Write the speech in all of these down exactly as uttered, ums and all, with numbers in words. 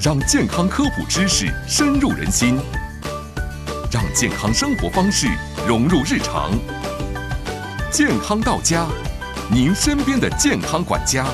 让健康科普知识深入人心，让健康生活方式融入日常。健康到家，您身边的健康管家。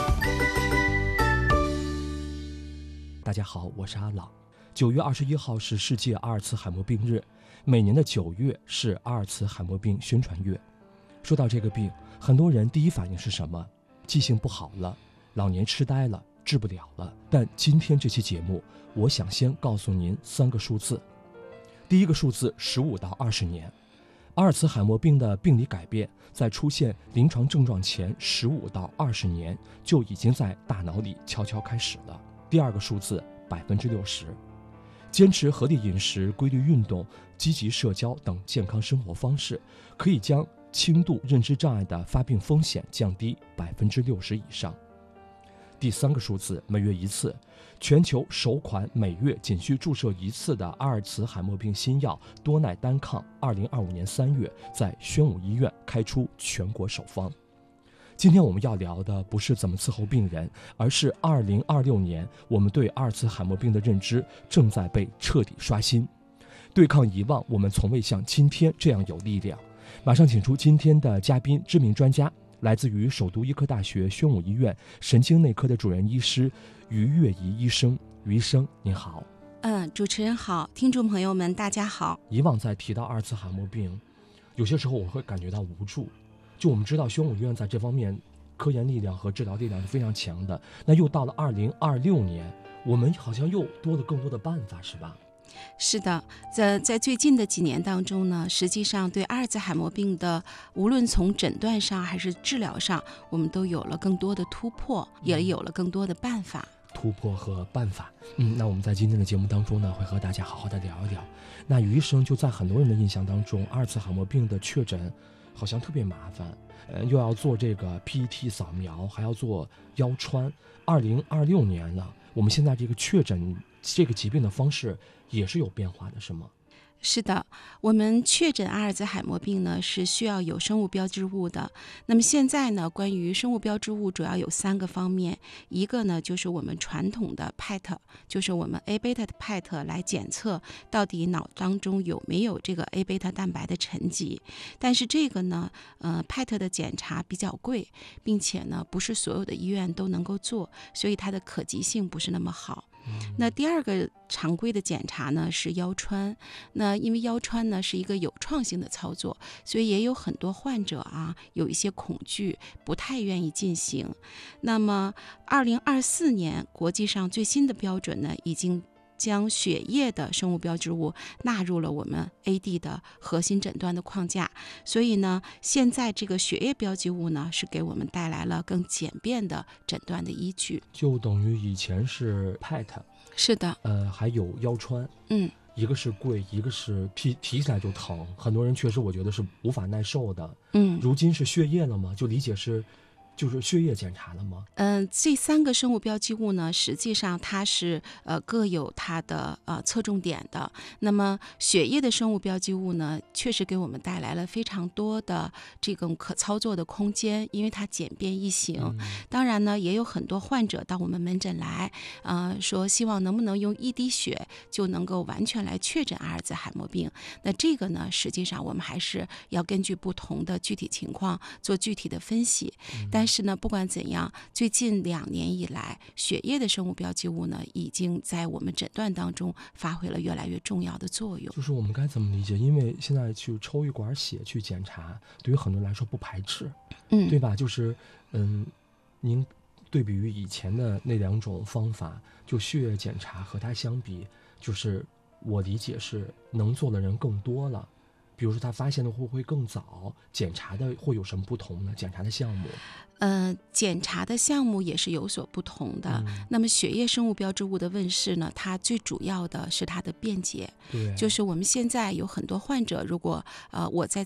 大家好，我是阿朗。九月二十一号是世界阿尔茨海默病日，每年的九月是阿尔茨海默病宣传月。说到这个病，很多人第一反应是什么？记性不好了，老年痴呆了，治不了了。但今天这期节目，我想先告诉您三个数字。第一个数字十五到二十年，阿尔茨海默病的病理改变在出现临床症状前十五到二十年就已经在大脑里悄悄开始了。第二个数字百分之六十，坚持合理饮食、规律运动、积极社交等健康生活方式，可以将轻度认知障碍的发病风险降低百分之六十以上。第三个数字每月一次，全球首款每月仅需注射一次的阿尔茨海默病新药多奈单抗，二零二五年三月在宣武医院开出全国首方。今天我们要聊的不是怎么伺候病人，而是二零二六年我们对阿尔茨海默病的认知正在被彻底刷新。对抗遗忘，我们从未像今天这样有力量。马上请出今天的嘉宾，知名专家，来自于首都医科大学宣武医院神经内科的主任医师于月怡医生。于医生您好。 嗯，主持人好，听众朋友们大家好。 以往在提到阿尔茨海默病，有些时候我会感觉到无助。就我们知道宣武医院在这方面科研力量和治疗力量是非常强的，那又到了二零二六年，我们好像又多了更多的办法，是吧？ 是的，在在最近的几年当中呢，实际上对阿尔茨海默病的无论从诊断上还是治疗上，我们都有了更多的突破，也有了更多的办法。 突破和办法，嗯，那我们在今天的节目当中呢，会和大家好好的聊一聊。那于医生就在很多人的印象当中，阿尔茨海默病的确诊好像特别麻烦，呃，又要做这个 P E T 扫描，还要做腰穿。二零二六年了，我们现在这个确诊这个疾病的方式也是有变化的，是吗？ 是的，我们确诊阿尔茨海默病呢是需要有生物标志物的。那么现在呢，关于生物标志物主要有三个方面，一个呢就是我们传统的 P E T， 就是我们 A 贝塔的 P E T 来检测到底脑当中有没有这个 A 贝塔蛋白的沉积。但是这个呢，呃 P E T 的检查比较贵，并且呢不是所有的医院都能够做，所以它的可及性不是那么好。那第二个常规的检查呢是腰穿，那因为腰穿呢是一个有创性的操作，所以也有很多患者啊有一些恐惧，不太愿意进行。那么二零二四年国际上最新的标准呢，已经将血液的生物标志物纳入了我们 A D 的核心诊断的框架，所以呢，现在这个血液标记物呢，是给我们带来了更简便的诊断的依据。 就等于以前是 P E T， 是的， 呃，还有腰穿， 嗯， 一个是贵，一个是提提起来就疼，很多人确实我觉得是无法耐受的。 嗯， 如今是血液了吗？就理解是。就是血液检查了吗？ 嗯、呃，这三个生物标记物呢，实际上它是呃各有它的呃侧重点的。那么血液的生物标记物呢，确实给我们带来了非常多的这种可操作的空间，因为它简便易行。嗯、当然呢，也有很多患者到我们门诊来，呃，说希望能不能用一滴血就能够完全来确诊阿尔茨海默病。那这个呢，实际上我们还是要根据不同的具体情况做具体的分析。嗯、但是呢，不管怎样，最近两年以来，血液的生物标记物呢，已经在我们诊断当中发挥了越来越重要的作用。 就是我们该怎么理解？因为现在去抽一管血去检查，对于很多人来说不排斥，嗯，对吧？就是嗯，您对比于以前的那两种方法，就血液检查和它相比，就是我理解是能做的人更多了。比如说他发现的会不会更早，检查的会有什么不同呢？检查的项目呃，检查的项目也是有所不同的。嗯、那么血液生物标志物的问世呢，它最主要的是它的便捷。 对， 就是我们现在有很多患者，如果呃我在